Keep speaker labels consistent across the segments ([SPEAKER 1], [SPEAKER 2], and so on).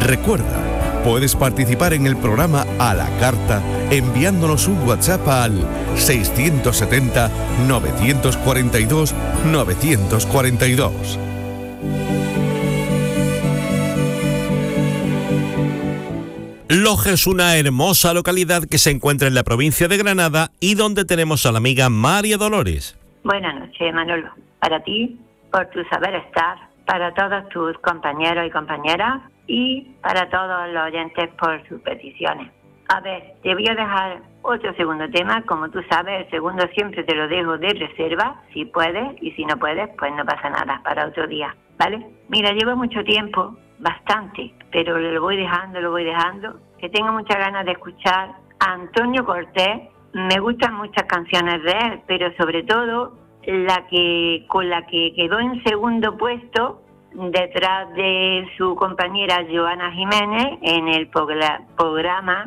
[SPEAKER 1] Recuerda, puedes participar en el programa a la carta enviándonos un WhatsApp al 670-942-942. Loja es una hermosa localidad que se encuentra en la provincia de Granada y donde tenemos a la amiga María Dolores.
[SPEAKER 2] Buenas noches, Manolo. Para ti, por tu saber estar, para todos tus compañeros y compañeras y para todos los oyentes por sus peticiones. A ver, te voy a dejar otro segundo tema. Como tú sabes, el segundo siempre te lo dejo de reserva, si puedes, y si no puedes, pues no pasa nada, para otro día, ¿vale? Mira, llevo mucho tiempo, bastante, pero lo voy dejando, que tengo muchas ganas de escuchar a Antonio Cortés. Me gustan muchas canciones de él, pero sobre todo con la que quedó en segundo puesto detrás de su compañera Joana Jiménez en el programa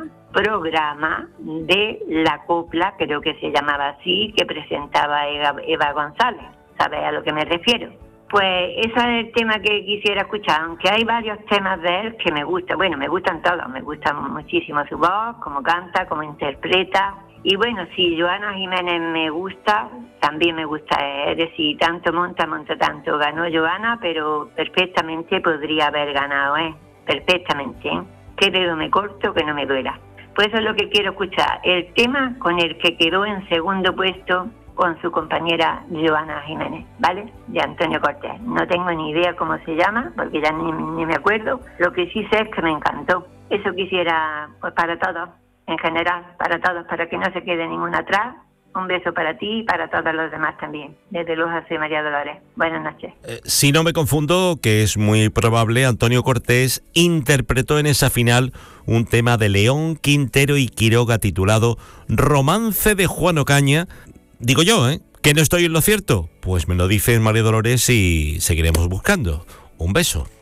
[SPEAKER 2] de La Copla, creo que se llamaba así, que presentaba Eva González. ¿Sabes a lo que me refiero? Pues ese es el tema que quisiera escuchar, aunque hay varios temas de él que me gustan. Bueno, me gustan todos, me gusta muchísimo su voz, cómo canta, cómo interpreta. Y bueno, si Joana Jiménez me gusta, también me gusta. Es decir, tanto monta tanto. Ganó Joana, pero perfectamente podría haber ganado, perfectamente. ¿Qué dedo me corto que no me duela? Pues eso es lo que quiero escuchar. El tema con el que quedó en segundo puesto con su compañera Joana Jiménez, ¿vale? De Antonio Cortés. No tengo ni idea cómo se llama, porque ya ni me acuerdo. Lo que sí sé es que me encantó. Eso quisiera, pues para todos, en general, para todos, para que no se quede ninguno atrás. Un beso para ti y para todos los demás también. Desde Loja soy María Dolores. Buenas noches.
[SPEAKER 1] Si no me confundo, que es muy probable, Antonio Cortés interpretó en esa final un tema de León, Quintero y Quiroga titulado Romance de Juan Ocaña. Digo yo, ¿que no estoy en lo cierto? Pues me lo dice María Dolores y seguiremos buscando. Un beso.